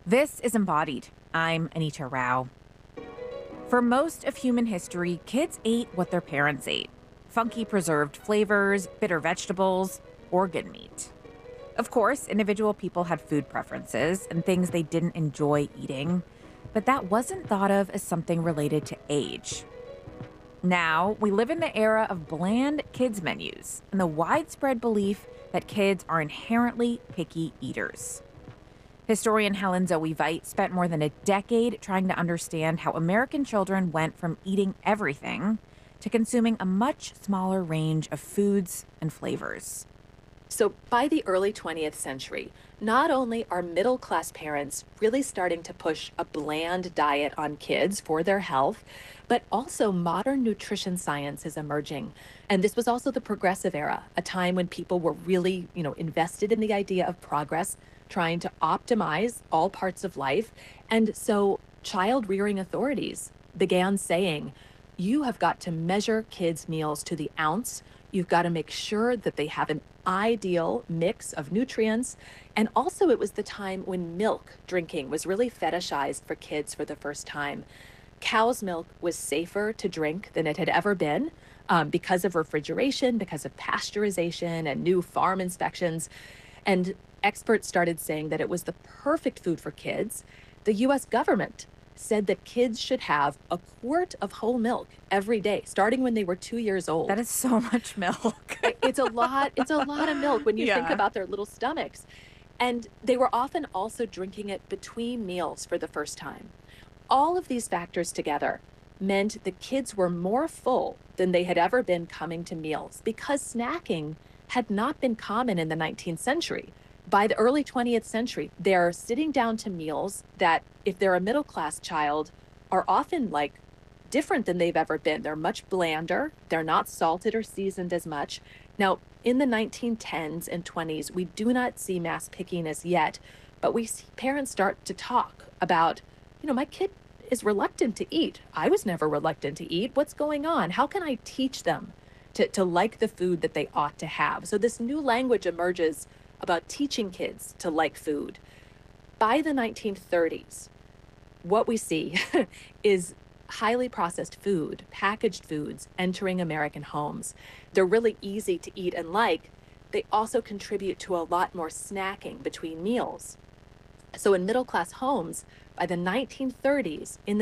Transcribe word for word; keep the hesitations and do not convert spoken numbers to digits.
This is Embodied. I'm Anita Rao. For most of human history, kids ate what their parents ate: funky preserved flavors, bitter vegetables, organ meat. Of course, individual people had food preferences and things they didn't enjoy eating, but that wasn't thought of as something related to age. Now, we live in the era of bland kids' menus and the widespread belief that kids are inherently picky eaters. Historian Helen Zoe Veit spent more than a decade trying to understand how American children went from eating everything to consuming a much smaller range of foods and flavors. So, by the early twentieth century, not only are middle class parents really starting to push a bland diet on kids for their health, but also modern nutrition science is emerging. And this was also the progressive era, a time when people were really, you know, invested in the idea of progress, trying to optimize all parts of life. And so, child rearing authorities began saying, you have got to measure kids' meals to the ounce. You've got to make sure that they have an ideal mix of nutrients. And also, it was the time when milk drinking was really fetishized for kids for the first time. Cow's milk was safer to drink than it had ever been um, because of refrigeration, because of pasteurization and new farm inspections. And experts started saying that it was the perfect food for kids. The U S government said that kids should have a quart of whole milk every day, starting when they were two years That old. is so much milk. I- It's a lot, it's a lot of milk when you think Yeah. about their little stomachs. And they were often also drinking it between meals for the first time. All of these factors together meant the kids were more full than they had ever been coming to meals because snacking had not been common in the nineteenth century. By the early twentieth century, they're sitting down to meals that, if they're a middle class child, are often like different than they've ever been. They're much blander, they're not salted or seasoned as much. Now, in the nineteen tens and twenties, we do not see mass pickiness yet, but we see parents start to talk about, you know, my kid is reluctant to eat. I was never reluctant to eat. What's going on? How can I teach them to, to like the food that they ought to have? So this new language emerges about teaching kids to like food. By the nineteen thirties, what we see is highly processed food, packaged foods entering American homes. They're really easy to eat and like. They also contribute to a lot more snacking between meals. So in middle class homes, by the nineteen thirties, in